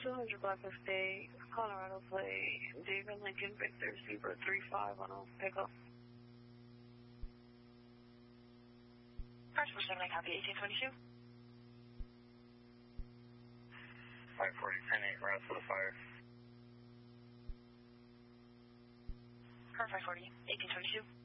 200 Blackwood State, Colorado plate, David Lincoln Victor, Zebra 35 on a pickup. Parts 47, I copy 1822. 540, 10-8, route for the fire. Car 540, 1822.